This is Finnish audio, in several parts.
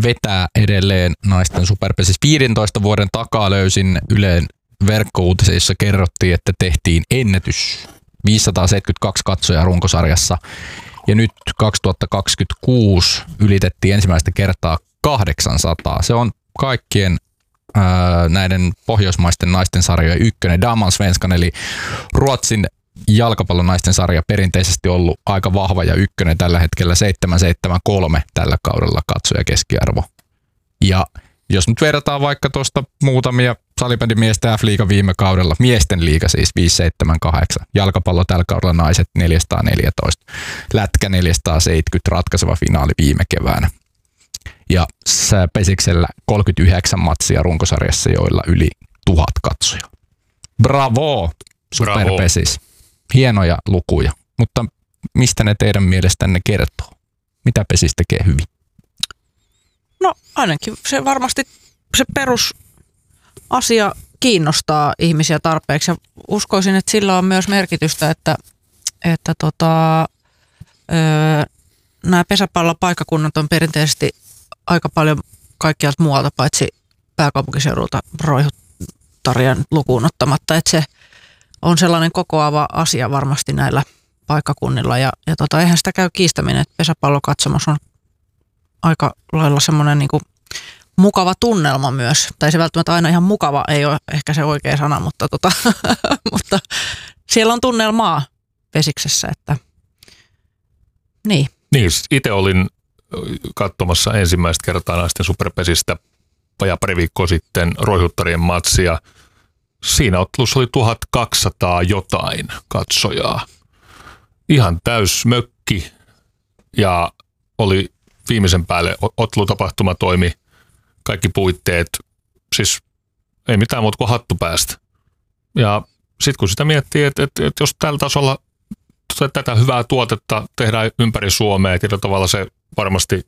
vetää edelleen naisten superpesis. 15 vuoden takaa löysin Ylen verkkouutisissa kerrottiin, että tehtiin ennätys 572 katsojaa runkosarjassa. Ja nyt 2026 ylitettiin ensimmäistä kertaa 800. Se on kaikkien näiden pohjoismaisten naisten sarjojen ykkönen. Damallsvenskan eli Ruotsin jalkapallon naisten sarja perinteisesti ollut aika vahva ja ykkönen tällä hetkellä 773 tällä kaudella katsoja keskiarvo. Ja jos nyt verrataan vaikka tuosta muutamia salibändimiesten F-liiga viime kaudella, miesten liiga siis 578, jalkapallo tällä kaudella naiset 414, lätkä 470, ratkaiseva finaali viime keväänä. Ja Pesiksellä 39 matsia runkosarjassa, joilla yli 1000 katsoja. Bravo, superpesis. Hienoja lukuja, mutta mistä ne teidän mielestänne kertoo? Mitä Pesis tekee hyvin? No ainakin se varmasti se perusasia kiinnostaa ihmisiä tarpeeksi ja uskoisin, että sillä on myös merkitystä, että nämä pesäpallopaikkakunnat on perinteisesti aika paljon kaikkialta muualta paitsi pääkaupunkiseudulta Roihuttarjan lukuun ottamatta, että se on sellainen kokoava asia varmasti näillä paikkakunnilla ja eihän sitä käy kiistäminen, että pesäpallokatsomus on aika lailla semmoinen niin kuin mukava tunnelma myös. Tai se välttämättä aina ihan mukava, ei ole ehkä se oikea sana, mutta, mutta siellä on tunnelmaa Pesiksessä, että niin. Niin, itse olin katsomassa ensimmäistä kertaa naisten superpesistä vajaa pari viikkoa sitten Roihuttarien matsia. Siinä ottelussa oli 1200 jotain katsojaa. Ihan täys mökki ja oli viimeisen päälle ottelutapahtuma toimi, kaikki puitteet, siis ei mitään muuta kuin hattu päästä. Ja sitten kun sitä miettii, että jos tällä tasolla tätä hyvää tuotetta tehdään ympäri Suomea, tietyllä tavalla se varmasti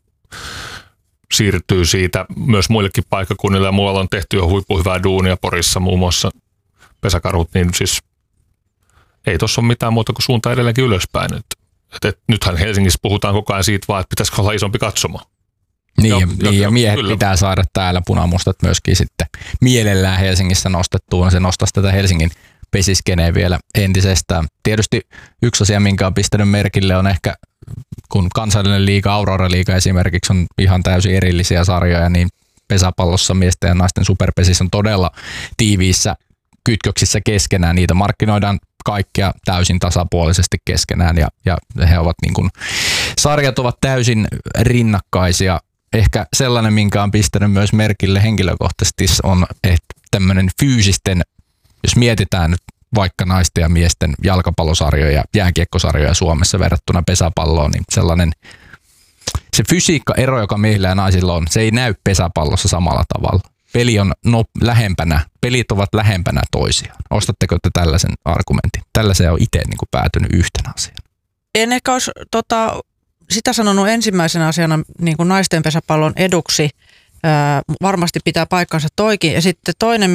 siirtyy siitä myös muillekin paikkakunnille ja muualla on tehty jo huippuhyvää duunia Porissa muun muassa pesäkarhut, niin siis ei tuossa ole mitään muuta kuin suunta edelleenkin ylöspäin. Nythän Helsingissä puhutaan koko ajan siitä vaan, että pitäisikö olla isompi katsoma. Niin, ja miehet kyllä pitää saada täällä punamustat myöskin sitten mielellään Helsingissä nostettua. Se nostaisi tätä Helsingin pesiskeneen vielä entisestään. Tietysti yksi asia, minkä on pistänyt merkille, on ehkä, kun kansallinen liiga, Aurora-liiga esimerkiksi on ihan täysin erillisiä sarjoja, niin pesäpallossa miesten ja naisten superpesis on todella tiiviissä kytköksissä keskenään. Niitä markkinoidaan kaikkia täysin tasapuolisesti keskenään ja he ovat niin kuin, sarjat ovat täysin rinnakkaisia. Ehkä sellainen, minkä on pistänyt myös merkille henkilökohtaisesti on, että tämmöinen fyysisten, jos mietitään nyt vaikka naisten ja miesten jalkapallosarjoja, jääkiekkosarjoja Suomessa verrattuna pesäpalloon, niin sellainen se fysiikkaero, joka miehillä ja naisilla on, se ei näy pesäpallossa samalla tavalla. Peli on pelit ovat lähempänä toisiaan. Ostatteko te tällaisen argumentin? Tällaisen on itse niin kuin päätynyt yhtenä asiana. En ehkä olisi sitä sanonut ensimmäisenä asiana niin kuin naisten pesäpallon eduksi. Varmasti pitää paikkansa toikin. Ja sitten toinen,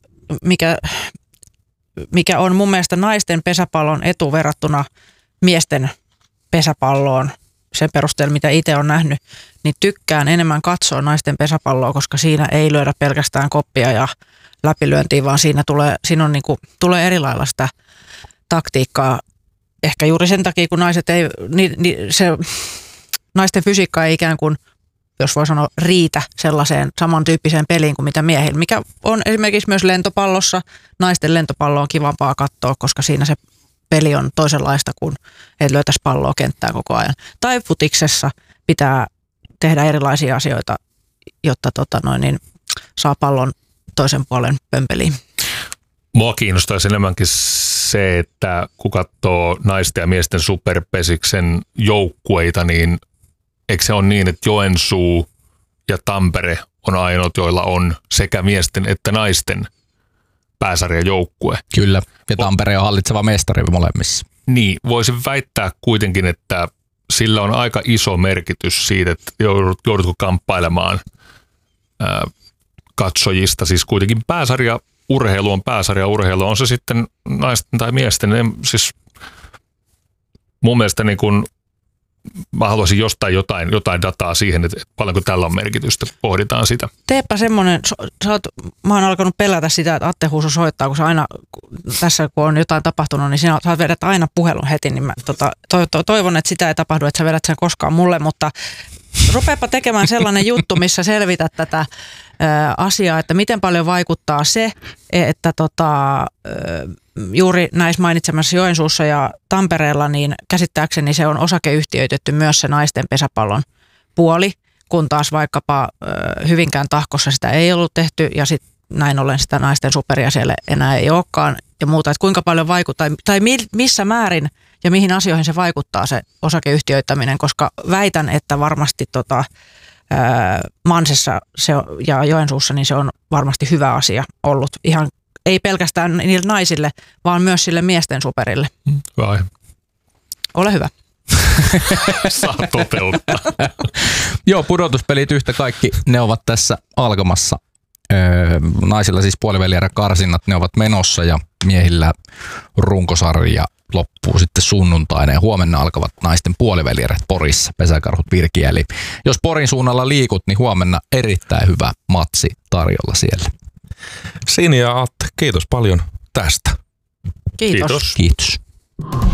mikä on mun mielestä naisten pesäpallon etu verrattuna miesten pesäpalloon, sen perusteella mitä itse olen nähnyt, niin tykkään enemmän katsoa naisten pesäpalloa, koska siinä ei lyödä pelkästään koppia ja läpilyöntiä, vaan siinä on tulee eri lailla sitä taktiikkaa. Ehkä juuri sen takia, kun naiset ei, naisten fysiikka ei ikään kuin, jos voi sanoa, riitä sellaiseen samantyyppiseen peliin kuin mitä miehillä, mikä on esimerkiksi myös lentopallossa. Naisten lentopallo on kivampaa katsoa, koska siinä se peli on toisenlaista kuin et löytäisi palloa kenttään koko ajan. Tai futiksessa pitää tehdä erilaisia asioita, jotta saa pallon toisen puolen pömpeliin. Mua kiinnostaisi enemmänkin se, että kun katsoo naisten ja miesten superpesiksen joukkueita, niin eikö se ole niin, että Joensuu ja Tampere on ainoat, joilla on sekä miesten että naisten pääsarjan joukkue? Kyllä, ja Tampere on hallitseva mestari molemmissa. Niin, voisin väittää kuitenkin, että sillä on aika iso merkitys siitä, että joudutko kamppailemaan katsojista. Siis kuitenkin pääsarjaurheilu on pääsarjaurheilu, on se sitten naisten tai miesten. Siis mun mielestä niin kun mä haluaisin jostain jotain dataa siihen, että paljonko tällä on merkitystä. Pohditaan sitä. Teepä semmoinen, mä oon alkanut pelätä sitä, että Atte Huuso soittaa, kun se aina tässä kun on jotain tapahtunut, niin sä vedät aina puhelun heti, niin mä toivon, että sitä ei tapahdu, että sä vedät sen koskaan mulle, mutta rupeapa tekemään sellainen juttu, missä selvität tätä asiaa, että miten paljon vaikuttaa se, että juuri näissä mainitsemassa Joensuussa ja Tampereella, niin käsittääkseni se on osakeyhtiöitetty myös se naisten pesäpallon puoli, kun taas vaikkapa Hyvinkään Tahkossa sitä ei ollut tehty ja sitten näin ollen sitä naisten superia siellä enää ei olekaan ja muuta, että kuinka paljon vaikuttaa tai missä määrin ja mihin asioihin se vaikuttaa se osakeyhtiöittäminen, koska väitän, että varmasti Mansessa ja Joensuussa niin se on varmasti hyvä asia ollut ihan ei pelkästään niille naisille, vaan myös sille miesten superille. Vai. Ole hyvä. Saa toteuttaa. Joo, pudotuspelit yhtä kaikki, ne ovat tässä alkamassa. Naisilla siis puolivälierä karsinnat, ne ovat menossa ja miehillä runkosarja loppuu sitten sunnuntaina ja huomenna alkavat naisten puolivälierät Porissa, Pesäkarhut Virkiä. Eli jos Porin suunnalla liikut, niin huomenna erittäin hyvä matsi tarjolla siellä. Sini ja Atte, kiitos paljon tästä. Kiitos. Kiitos.